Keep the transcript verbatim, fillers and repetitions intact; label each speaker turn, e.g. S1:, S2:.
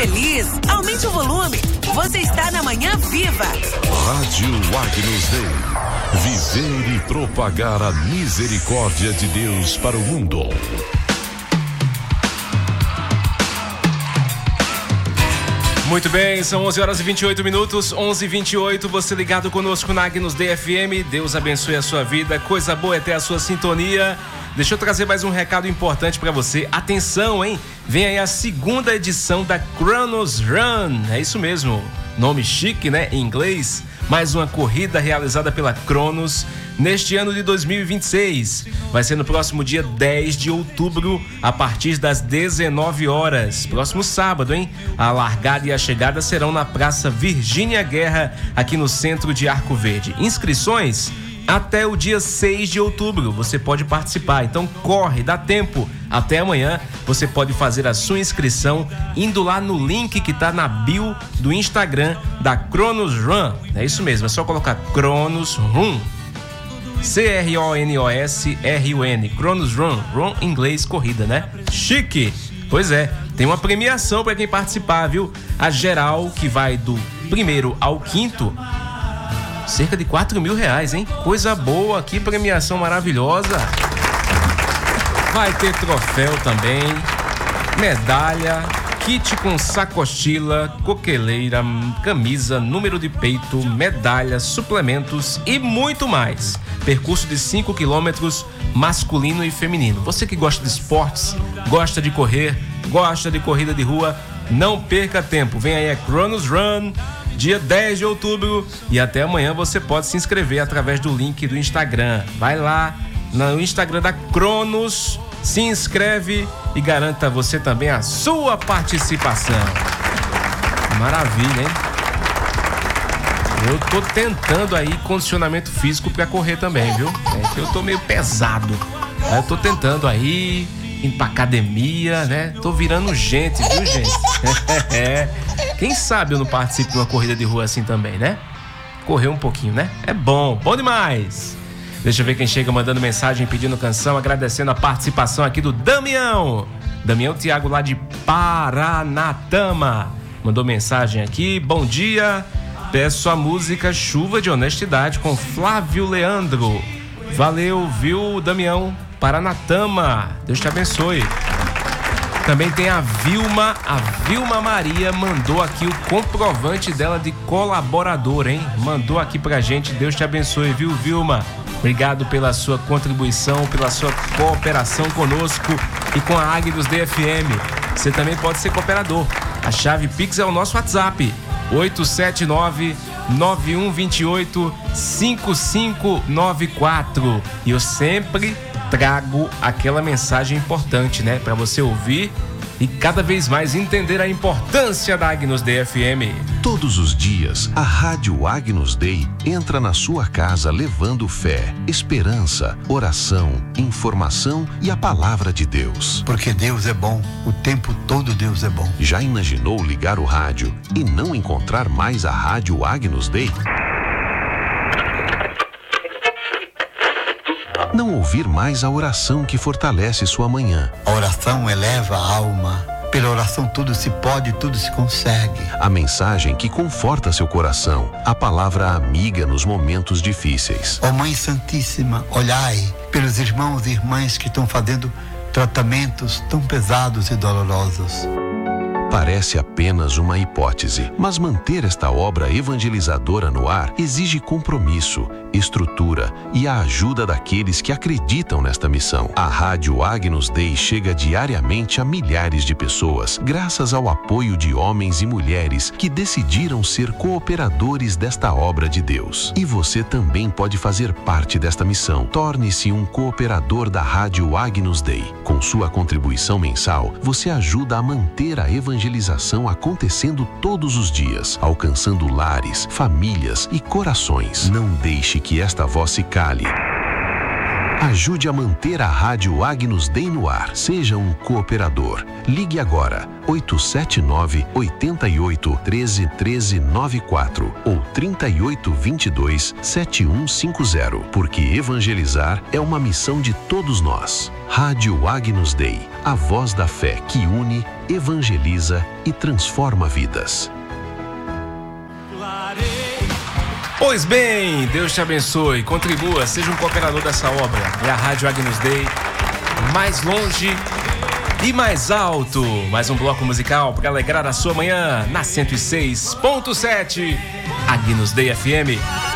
S1: feliz, aumente o volume. Você está na Manhã Viva.
S2: Rádio Agnus Dei. Viver e propagar a misericórdia de Deus para o mundo.
S3: Muito bem, são onze horas e vinte e oito minutos, onze e vinte e oito, você ligado conosco na Agnus Dei F M, Deus abençoe a sua vida, coisa boa é ter a sua sintonia. Deixa eu trazer mais um recado importante para você, atenção, hein, vem aí a segunda edição da Cronos Run, é isso mesmo, nome chique, né, em inglês, mais uma corrida realizada pela Cronos neste ano de dois mil e vinte e seis. Vai ser no próximo dia dez de outubro, a partir das dezenove horas. Próximo sábado, hein? A largada e a chegada serão na Praça Virgínia Guerra, aqui no centro de Arco Verde. Inscrições até o dia seis de outubro. Você pode participar, então corre, dá tempo. Até amanhã você pode fazer a sua inscrição indo lá no link que está na bio do Instagram da Cronos Run. É isso mesmo, é só colocar Cronos Run. C R O N O S R U N, Cronos Run, Run em inglês, corrida, né? Chique! Pois é, tem uma premiação para quem participar, viu? A geral, que vai do primeiro ao quinto, cerca de quatro mil reais, hein? Coisa boa, que premiação maravilhosa! Vai ter troféu também, medalha, kit com sacochila, coqueleira, camisa, número de peito, medalha, suplementos e muito mais. Percurso de cinco quilômetros, masculino e feminino. Você que gosta de esportes, gosta de correr, gosta de corrida de rua, não perca tempo. Vem aí a Cronos Run, dia dez de outubro, e até amanhã você pode se inscrever através do link do Instagram. Vai lá no Instagram da Cronos, se inscreve e garanta você também a sua participação. Maravilha, hein? Eu tô tentando aí condicionamento físico pra correr também, viu? É que eu tô meio pesado. Eu tô tentando aí ir pra academia, né? Tô virando gente, viu, gente? É. Quem sabe eu não participo de uma corrida de rua assim também, né? Correr um pouquinho, né? É bom, bom demais. Deixa eu ver quem chega mandando mensagem, pedindo canção, agradecendo a participação aqui do Damião. Damião Thiago lá de Paranatama. Mandou mensagem aqui, bom dia. Peço a música Chuva de Honestidade com Flávio Leandro. Valeu, viu, Damião? Paranatama. Deus te abençoe. Também tem a Vilma, a Vilma Maria mandou aqui o comprovante dela de colaboradora, hein? Mandou aqui pra gente, Deus te abençoe, viu, Vilma? Obrigado pela sua contribuição, pela sua cooperação conosco e com a Agnus Dei F M. Você também pode ser cooperador. A chave Pix é o nosso WhatsApp, oito sete nove, nove um dois oito, cinco cinco nove quatro. E eu sempre trago aquela mensagem importante, né? Para você ouvir e cada vez mais entender a importância da Agnus Dei F M.
S2: Todos os dias, a Rádio Agnus Dei entra na sua casa levando fé, esperança, oração, informação e a palavra de Deus.
S4: Porque Deus é bom, o tempo todo Deus é bom.
S2: Já imaginou ligar o rádio e não encontrar mais a Rádio Agnus Dei? Não ouvir mais a oração que fortalece sua manhã.
S4: A oração eleva a alma. Pela oração tudo se pode, tudo se consegue.
S2: A mensagem que conforta seu coração. A palavra amiga nos momentos difíceis.
S4: Ó Mãe Santíssima, olhai pelos irmãos e irmãs que estão fazendo tratamentos tão pesados e dolorosos.
S2: Parece apenas uma hipótese, mas manter esta obra evangelizadora no ar exige compromisso, estrutura e a ajuda daqueles que acreditam nesta missão. A Rádio Agnus Dei chega diariamente a milhares de pessoas, graças ao apoio de homens e mulheres que decidiram ser cooperadores desta obra de Deus. E você também pode fazer parte desta missão. Torne-se um cooperador da Rádio Agnus Dei. Com sua contribuição mensal, você ajuda a manter a evangelização evangelização acontecendo todos os dias, alcançando lares, famílias e corações. Não deixe que esta voz se cale. Ajude a manter a Rádio Agnus Dei no ar. Seja um cooperador. Ligue agora oito sete nove, oito oito, um três, um três nove quatro ou trinta e oito, vinte e dois, setenta e um cinquenta, porque evangelizar é uma missão de todos nós. Rádio Agnus Dei, a voz da fé que une, evangeliza e transforma vidas.
S3: Pois bem, Deus te abençoe, contribua, seja um cooperador dessa obra. É a Rádio Agnus Dei, mais longe e mais alto. Mais um bloco musical para alegrar a sua manhã na cento e seis ponto sete Agnus Dei F M.